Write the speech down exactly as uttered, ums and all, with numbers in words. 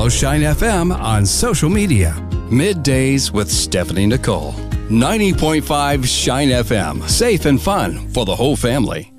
follow Shine F M on social media. Middays with Stephanie Nicole. ninety point five Shine F M. Safe and fun for the whole family.